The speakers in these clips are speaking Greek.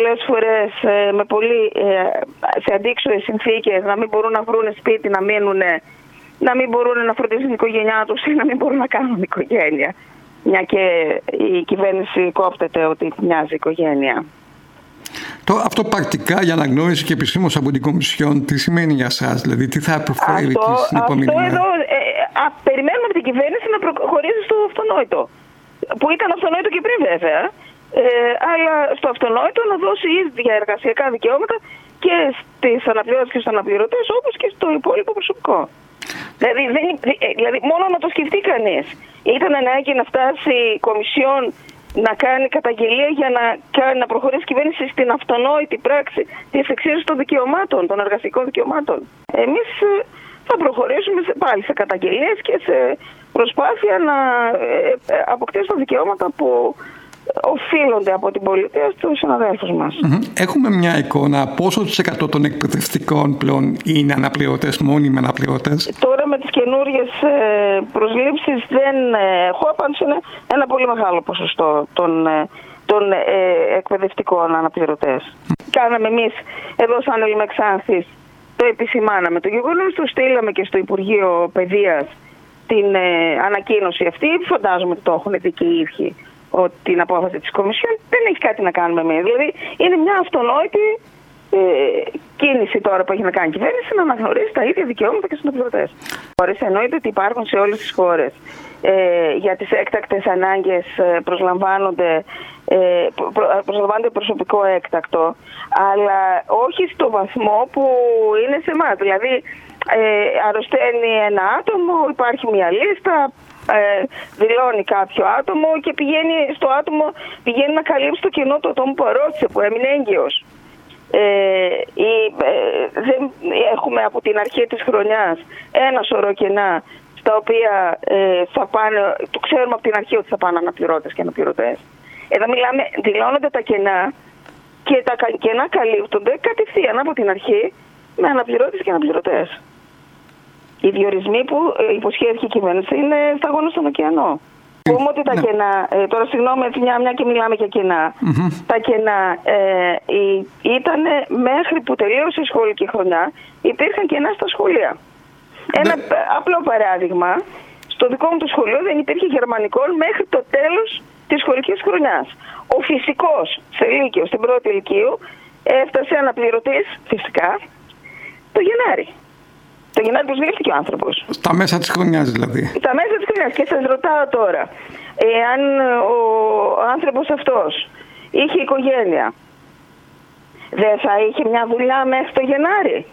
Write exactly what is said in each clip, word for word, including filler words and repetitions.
πολλές φορές με πολύ, σε αντίξωες συνθήκες, να μην μπορούν να βρουν σπίτι, να μείνουν, να μην μπορούν να φροντίσουν την οικογένειά τους ή να μην μπορούν να κάνουν οικογένεια. Μια και η κυβέρνηση κόπτεται ότι μοιάζει οικογένεια. Το, αυτό πρακτικά, για να γνώρισει και επισήμως από την Κομισιόν, τι σημαίνει για εσάς, δηλαδή τι θα προφέρει στην επόμενη μέρα? Εδώ, ε, α, περιμένουμε από την κυβέρνηση να προχωρήσει στο αυτονόητο. Που ήταν αυτονόητο και πριν βέβαια, ε, αλλά στο αυτονόητο να δώσει ίδια εργασιακά δικαιώματα και στις αναπληρώτες και στους αναπληρωτές, όπως και στο υπόλοιπο προσωπικό. Δηλαδή, δεν, δηλαδή μόνο να το σκεφτεί κανείς. Ήταν ανάγκη να φτάσει η Κομισιόν να κάνει καταγγελία για να, να προχωρήσει η κυβέρνηση στην αυτονόητη πράξη της εξαίρεσης των δικαιωμάτων, των εργασιακών δικαιωμάτων. Εμείς θα προχωρήσουμε σε, πάλι σε καταγγελίες και σε προσπάθεια να αποκτήσουμε δικαιώματα που οφείλονται από την πολιτεία στους συναδέλφους μας. Mm-hmm. Έχουμε μια εικόνα πόσο τους εκατό των εκπαιδευτικών πλέον είναι αναπληρωτές, μόνιμοι αναπληρωτές? Τώρα με τις καινούριες προσλήψεις δεν έχω απάντηση, είναι ένα πολύ μεγάλο ποσοστό των, των ε, εκπαιδευτικών αναπληρωτές. Mm. Κάναμε εμείς εδώ σαν Έλλημα Ξάνθης, το επισημάναμε το γεγονός, το στείλαμε και στο Υπουργείο Παιδείας την ε, ανακοίνωση αυτή, φαντάζομαι ότι το έχουν δει και οι ίδιοι, ότι την απόφαση της Κομισιόν δεν έχει κάτι να κάνουμε εμείς. Δηλαδή είναι μια αυτονόητη ε, κίνηση τώρα που έχει να κάνει η κυβέρνηση να αναγνωρίσει τα ίδια δικαιώματα και στους αναπληρωτές. Εννοείται ότι υπάρχουν σε όλες τις χώρες. Ε, για τις έκτακτες ανάγκες προσλαμβάνονται, ε, προ, προσλαμβάνονται προσωπικό έκτακτο, αλλά όχι στο βαθμό που είναι σε εμάς. Δηλαδή ε, αρρωσταίνει ένα άτομο, υπάρχει μια λίστα, Ε, δηλώνει κάποιο άτομο και πηγαίνει στο άτομο, πηγαίνει να καλύψει το κενό του ατόμου που αρρώστησε, που έμεινε έγκυος. Ε, ή, ε, δεν έχουμε από την αρχή της χρονιάς ένα σωρό κενά στα οποία ε, θα πάνε, το ξέρουμε από την αρχή ότι θα πάνε αναπληρώτες και αναπληρωτές. Εδώ μιλάμε, δηλώνονται τα κενά και τα κενά καλύπτονται κατευθείαν από την αρχή με αναπληρώτες και αναπληρωτές. Οι διορισμοί που υποσχέθηκε η κυβέρνηση είναι σταγόνα στον ωκεανό. Πούμε ότι τα ναι. κενά, ε, τώρα συγγνώμη, μια, μια και μιλάμε για κενά, mm-hmm. τα κενά ε, ήταν μέχρι που τελείωσε η σχολική χρονιά, υπήρχαν κενά στα σχολεία. Ένα ναι. απλό παράδειγμα, στο δικό μου το σχολείο δεν υπήρχε γερμανικό μέχρι το τέλος της σχολικής χρονιάς. Ο φυσικός σε λύκειο, στην πρώτη ηλικίου, έφτασε αναπληρωτής φυσικά το Γενάρη. Το Γενάρη προσλήφθηκε ο άνθρωπος. Στα μέσα της χρονιάς δηλαδή. Στα μέσα της χρονιάς. Και σας ρωτάω τώρα, εάν ο άνθρωπος αυτός είχε οικογένεια, δεν θα είχε μια δουλειά μέχρι το Γενάρη?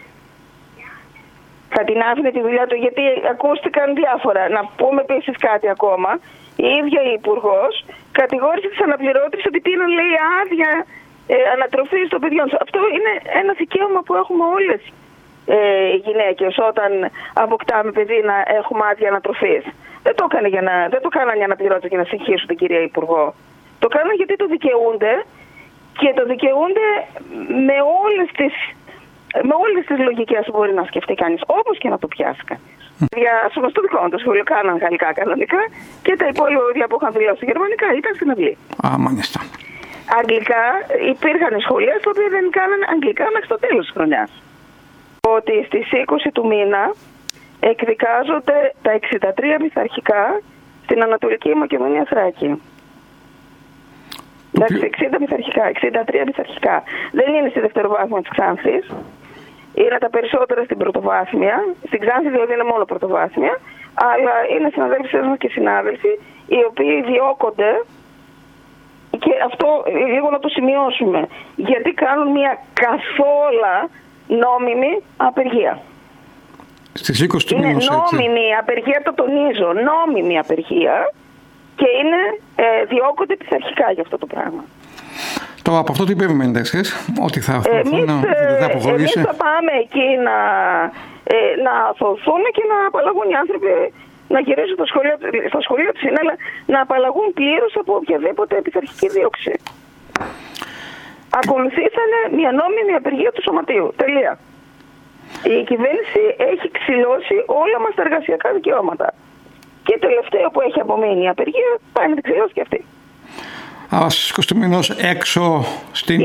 Θα την άφηνε τη δουλειά του? Γιατί ακούστηκαν διάφορα. Να πούμε επίσης κάτι ακόμα. Η ίδια η Υπουργός κατηγόρησε τις αναπληρώτριες ότι πήραν, λέει, άδεια ε, ανατροφής των παιδιών. Αυτό είναι ένα δικαίωμα που έχουμε όλες Ε, οι γυναίκες όταν αποκτάμε παιδί, να έχουμε άδεια ανατροφής. Δεν το, έκανε για να, δεν το κάνανε οι αναπληρώτες για να συγχύσουν την κυρία Υπουργό. Το κάνανε γιατί το δικαιούνται και το δικαιούνται με όλες τις, με όλες τις λογικές που μπορεί να σκεφτεί κανείς, όπως και να το πιάσει κανείς. Για στο δικό μου το σχολείο κάναν γαλλικά κανονικά και τα υπόλοιπα παιδιά που είχαν δηλώσει γερμανικά ήταν στην αυλή. Α, μάλιστα. Αγγλικά υπήρχαν σχολεία στα οποία δεν κάνανε αγγλικά μέχρι το τέλος της χρονιάς. Ότι στις είκοσι του μήνα εκδικάζονται τα εξήντα τρία πειθαρχικά στην Ανατολική Μακεδονία Θράκη. Εντάξει, εξήντα πειθαρχικά, εξήντα τρία πειθαρχικά. Δεν είναι στη δευτεροβάθμια της Ξάνθης. Είναι τα περισσότερα στην πρωτοβάθμια. Στην Ξάνθη δηλαδή είναι μόνο πρωτοβάθμια. Αλλά είναι συναδέλφοι μας και συνάδελφοι οι οποίοι διώκονται. Και αυτό λίγο να το σημειώσουμε. Γιατί κάνουν μια καθόλα νόμιμη απεργία. Στις είκοσι του είναι μήνους, νόμιμη έτσι. Απεργία, το τονίζω, νόμιμη απεργία και είναι, ε, διώκονται πειθαρχικά για αυτό το πράγμα. Τώρα από αυτό τι περιμένετε εσείς, ότι θα εμείς, να, θα αποχωρήσει? Εμείς θα πάμε εκεί να, ε, να αθωθούμε και να απαλλαγούν οι άνθρωποι, να γυρίσουν στα σχολεία, στα σχολεία του Συνέλα, να απαλλαγούν πλήρως από οποιαδήποτε πειθαρχική δίωξη. Ακολουθήσανε μια νόμιμη απεργία του Σωματείου. Τελεία. Η κυβέρνηση έχει ξυλώσει όλα μας τα εργασιακά δικαιώματα. Και τελευταίο που έχει απομείνει η απεργία, πάει να την ξυλώσει και αυτή. Άρα στις είκοσι του μήνους έξω στην